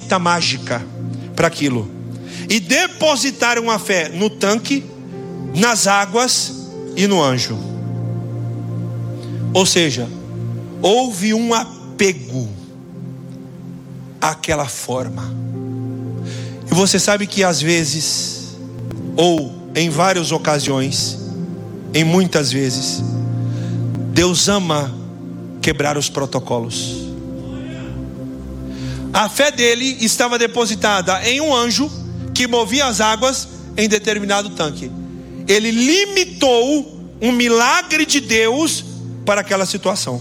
receita mágica para aquilo. E depositaram a fé no tanque, nas águas e no anjo. Ou seja, houve um apego àquela forma. E você sabe que às vezes, ou em várias ocasiões, em muitas vezes, Deus ama quebrar os protocolos. A fé dele estava depositada em um anjo que movia as águas em determinado tanque. Ele limitou um milagre de Deus para aquela situação.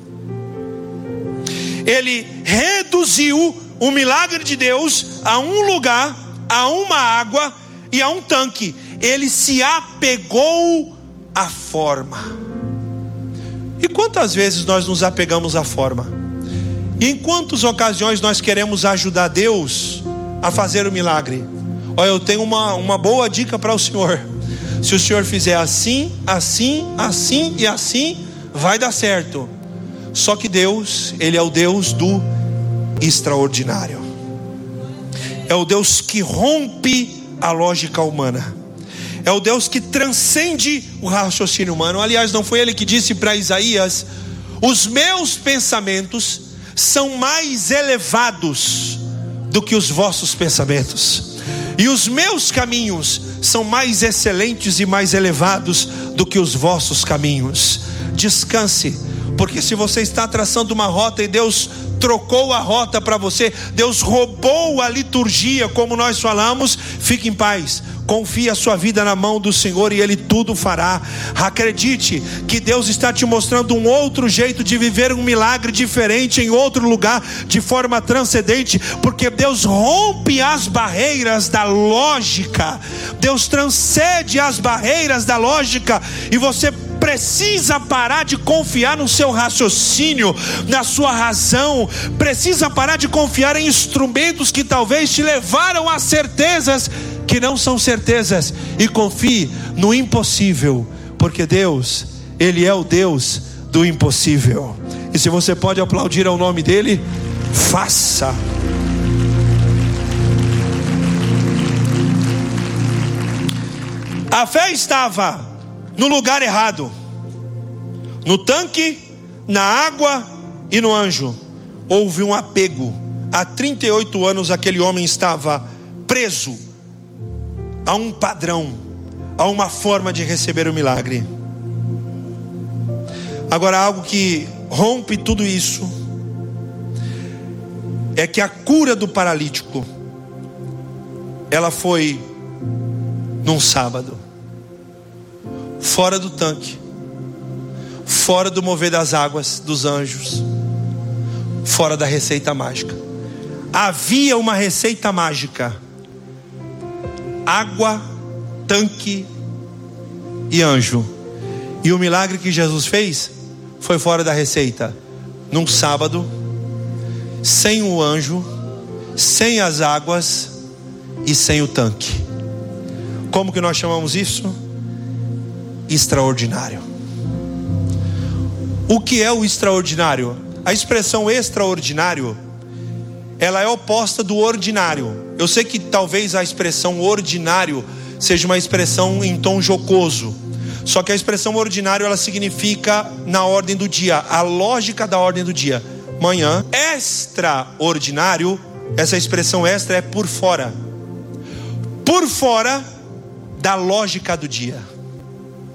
Ele reduziu o milagre de Deus a um lugar, a uma água e a um tanque. Ele se apegou à forma. E quantas vezes nós nos apegamos à forma? E em quantas ocasiões nós queremos ajudar Deus a fazer o milagre? Olha, eu tenho uma boa dica para o senhor. Se o senhor fizer assim, assim, assim e assim, vai dar certo. Só que Deus, Ele é o Deus do extraordinário. É o Deus que rompe a lógica humana. É o Deus que transcende o raciocínio humano. Aliás, não foi Ele que disse para Isaías: os meus pensamentos são mais elevados do que os vossos pensamentos, e os meus caminhos são mais excelentes e mais elevados do que os vossos caminhos. Descanse, porque se você está traçando uma rota e Deus trocou a rota para você, Deus roubou a liturgia, como nós falamos, fique em paz. Confie a sua vida na mão do Senhor e Ele tudo fará. Acredite que Deus está te mostrando um outro jeito de viver um milagre diferente em outro lugar, de forma transcendente, porque Deus rompe as barreiras da lógica. Deus transcende as barreiras da lógica, e você precisa parar de confiar no seu raciocínio, na sua razão. Precisa parar de confiar em instrumentos que talvez te levaram a certezas que não são certezas, e confie no impossível, porque Deus, Ele é o Deus do impossível. E se você pode aplaudir ao nome dEle, faça. A fé estava no lugar errado, no tanque, na água e no anjo. Houve um apego. Há 38 anos aquele homem estava preso a um padrão, a uma forma de receber o milagre. Agora, algo que rompe tudo isso é que a cura do paralítico, ela foi num sábado, fora do tanque, fora do mover das águas dos anjos, fora da receita mágica. Havia uma receita mágica: água, tanque e anjo. E o milagre que Jesus fez foi fora da receita, num sábado, sem o anjo, sem as águas e sem o tanque. Como que nós chamamos isso? Extraordinário. O que é o extraordinário? A expressão extraordinário, ela é oposta do ordinário. Eu sei que talvez a expressão ordinário seja uma expressão em tom jocoso, só que a expressão ordinário, ela significa na ordem do dia, a lógica da ordem do dia. Manhã. Extraordinário, essa expressão extra é por fora da lógica do dia.